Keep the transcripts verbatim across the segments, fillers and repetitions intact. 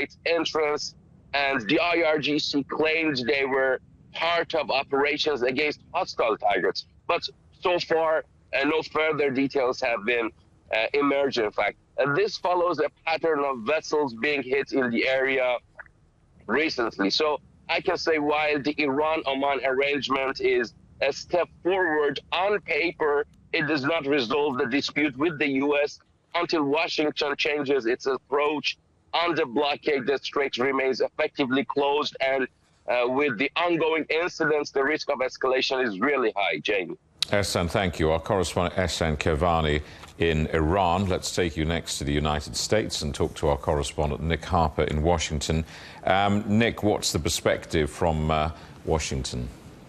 Strait entrance, and the I R G C claimed they were part of operations against hostile targets. But so far, uh, no further details have been uh, emerged, in fact. And this follows a pattern of vessels being hit in the area recently. So I can say while the Iran-Oman arrangement is a step forward on paper, it does not resolve the dispute with the U S until Washington changes its approach on the blockade. The strait remains effectively closed, and uh, with the ongoing incidents, the risk of escalation is really high. Jamie. Ehsan, thank you. Our correspondent Ehsan Kervani in Iran. Let's take you next to the United States and talk to our correspondent Nick Harper in Washington. Um, Nick, what's the perspective from uh, Washington?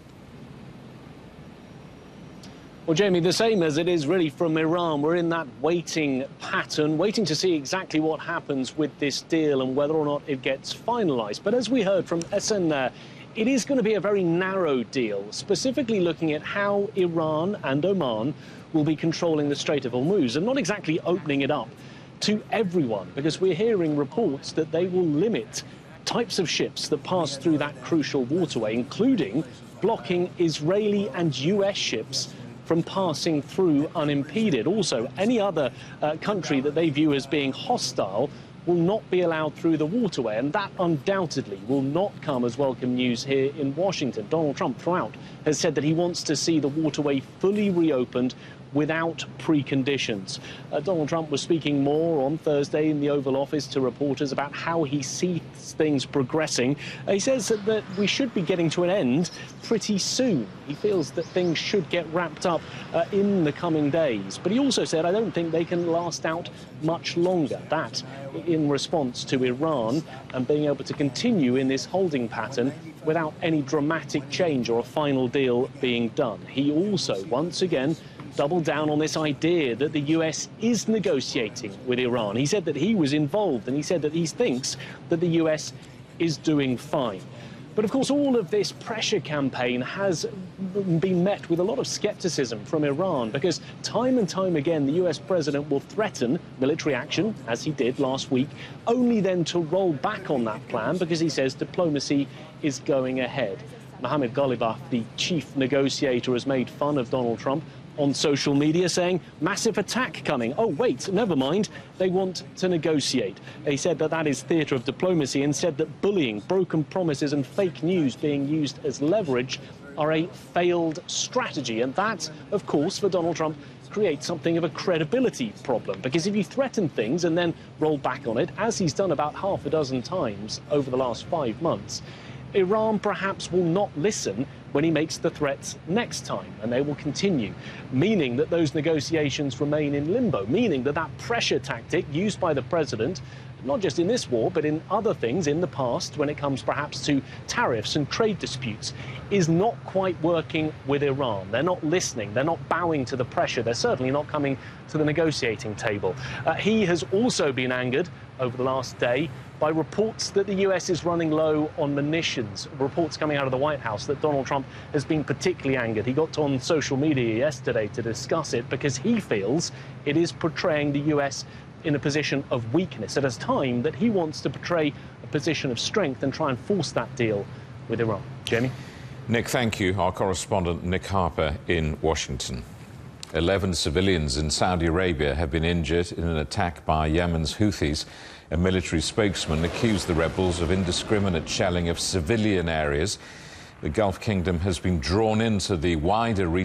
Well, Jamie, the same as it is really from Iran. We're in that waiting pattern, waiting to see exactly what happens with this deal and whether or not it gets finalised. But as we heard from Ehsan there, it is going to be a very narrow deal, specifically looking at how Iran and Oman will be controlling the Strait of Hormuz and not exactly opening it up to everyone, because we're hearing reports that they will limit types of ships that pass through that crucial waterway, including blocking Israeli and U S ships from passing through unimpeded. Also, any other uh, country that they view as being hostile will not be allowed through the waterway, and that undoubtedly will not come as welcome news here in Washington. Donald Trump throughout has said that he wants to see the waterway fully reopened without preconditions. Uh, Donald Trump was speaking more on Thursday in the Oval Office to reporters about how he sees things progressing. Uh, he says that, that we should be getting to an end pretty soon. He feels that things should get wrapped up uh, in the coming days. But he also said, I don't think they can last out much longer. That in response to Iran and being able to continue in this holding pattern without any dramatic change or a final deal being done. He also, once again, doubled down on this idea that the U S is negotiating with Iran. He said that he was involved, and he said that he thinks that the U S is doing fine. But of course, all of this pressure campaign has been met with a lot of skepticism from Iran, because time and time again, the U S president will threaten military action, as he did last week, only then to roll back on that plan because he says diplomacy is going ahead. Mohammad Ghalibaf, the chief negotiator, has made fun of Donald Trump on social media, saying massive attack coming. Oh, wait, never mind. They want to negotiate. He said that that is theatre of diplomacy, and said that bullying, broken promises and fake news being used as leverage are a failed strategy. And that, of course, for Donald Trump, creates something of a credibility problem, because if you threaten things and then roll back on it, as he's done about half a dozen times over the last five months, Iran perhaps will not listen when he makes the threats next time, and they will continue, meaning that those negotiations remain in limbo, meaning that that pressure tactic used by the president, not just in this war, but in other things in the past, when it comes perhaps to tariffs and trade disputes, is not quite working with Iran. They're not listening. They're not bowing to the pressure. They're certainly not coming to the negotiating table. Uh, he has also been angered over the last day by reports that the U S is running low on munitions, reports coming out of the White House that Donald Trump has been particularly angered. He got on social media yesterday to discuss it because he feels it is portraying the U S in a position of weakness at a time that he wants to portray a position of strength and try and force that deal with Iran. Jamie? Nick, thank you. Our correspondent Nick Harper in Washington. Eleven civilians in Saudi Arabia have been injured in an attack by Yemen's Houthis. A military spokesman accused the rebels of indiscriminate shelling of civilian areas. The Gulf Kingdom has been drawn into the wider region